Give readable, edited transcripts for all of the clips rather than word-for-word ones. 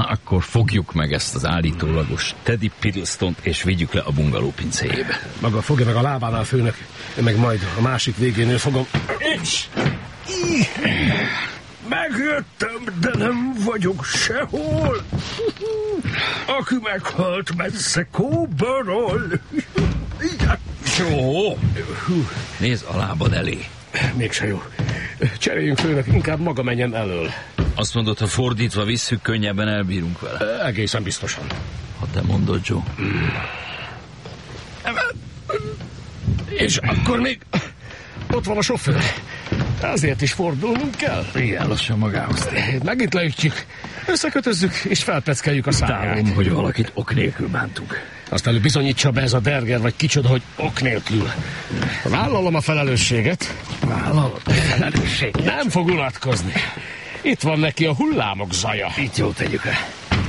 Na akkor fogjuk meg ezt az állítólagos Teddy Piddlestont, és vigyük le a bungaló pincéjébe. Maga fogja meg a lábánál, főnök. Én meg majd a másik végénél fogom. És... Megjöttem, de nem vagyok sehol. Aki meghalt messze Kóborról. Jó. Nézd a lábad elé. Mégse jó. Cseréljünk, főnök, inkább maga menjen elől. Azt mondod, ha fordítva visszük, könnyebben elbírunk vele. Egészen biztosan. Ha te mondod, Joe. És akkor még ott van a sofőr. Ezért is fordulnunk kell. Igen, lassan magához tér. Megint leütjük, összekötözzük és felpeckeljük a száját. Utálom, hogy valakit ok nélkül bántunk. Azt előbb bizonyítsa be ez a Derger, vagy kicsoda, hogy ok nélkül. Vállalom a felelősséget. Vállalod a felelősséget? Nem fog unatkozni. Itt van neki a hullámok zaja. Itt jó tegyük el.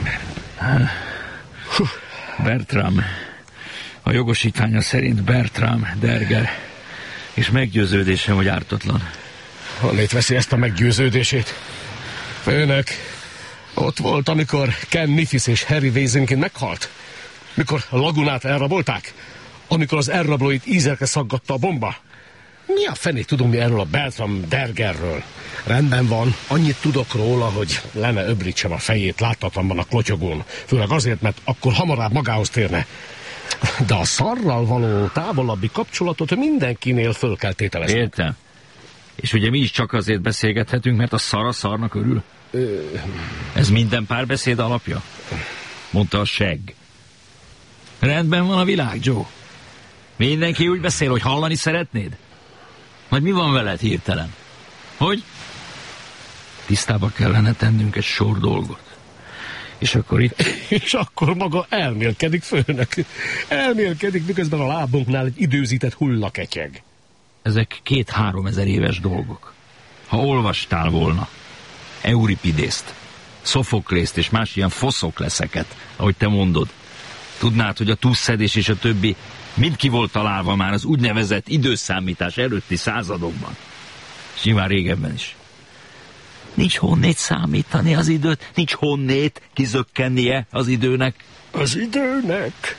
Bertram. A jogosítványa szerint Bertram Derger. És meggyőződésem, hogy ártatlan. Honnét veszi ezt a meggyőződését? Főnök, ott volt, amikor Ken Nifis és Harry Weissenkind meghalt? Mikor a lagunát elrabolták? Amikor az elrablóit ízelke szaggatta a bomba? Mi a fenét tudunk mi erről a Bertram Dergerről? Rendben van, annyit tudok róla, hogy lenne öblítsem a fejét láthatatlanban a klotyogón. Főleg azért, mert akkor hamarabb magához térne. De a szarral való távolabbi kapcsolatot mindenkinél föl kell tételezni. Értem. És ugye mi is csak azért beszélgethetünk, mert a szar a szarnak örül? Ez minden párbeszéd alapja? Mondta a segg. Rendben van a világ, Joe. Mindenki úgy beszél, hogy hallani szeretnéd? Vagy mi van veled hirtelen? Hogy? Tisztába kellene tennünk egy sor dolgot. És akkor itt... És akkor maga elmélkedik, főnök. Elmélkedik, miközben a lábunknál egy időzített hullaketyeg. Ezek 2-3 ezer éves dolgok. Ha olvastál volna Euripidészt, Szofoklészt és más ilyen Foszoklészeket, ahogy te mondod, tudnád, hogy a túlszedés és a többi mind ki volt találva már az úgynevezett időszámítás előtti századokban. És nyilván régebben is. Nincs honnét számítani az időt, nincs honnét kizökkennie az időnek. Az időnek?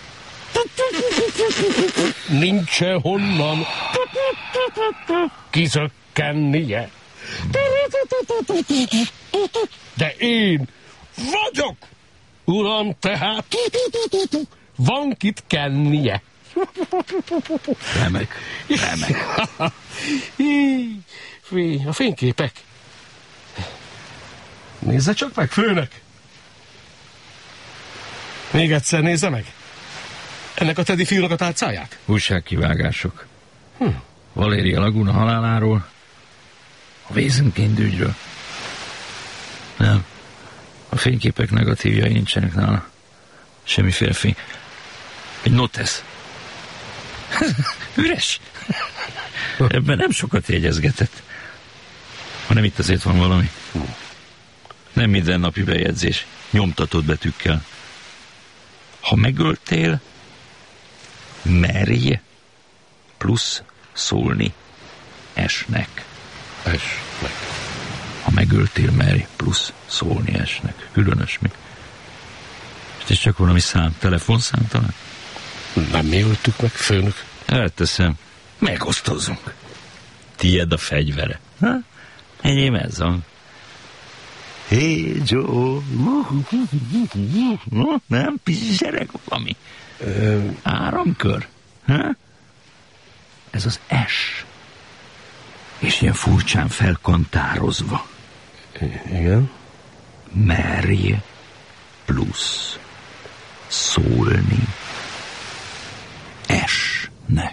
Nincs honnan kizökkennie. De én vagyok, uram, tehát van kit kennie. Remek, remek. A fényképek. Nézze csak meg, főnök! Még egyszer nézze meg. Ennek a Teddy fiúnak a tárcáját? Újságkivágások. Valéria Laguna haláláról, a Weissenkind ügyről. Nem. A fényképek negatívjai nincsenek nála. Semmiféle fény. Egy notesz. Üres. Ebben nem sokat jegyezgetett. Hanem itt azért van valami. Nem mindennapi bejegyzés. Nyomtatott betűkkel. Ha megöltél, merj plusz szólni esnek. Esnek. Ha megöltél, merj plusz szólni esnek. Különös mi. És ez csak valami szám, telefonszám talán? Nem mi öltük meg, főnök? Elteszem. Megosztozunk. Tied a fegyvere. Ha? Enyém ez van. Hey Joe. No, nem? Zsereg valami. Áramkör. Ha? Ez az S. És ilyen furcsán felkantározva. Igen. Merj plusz szólni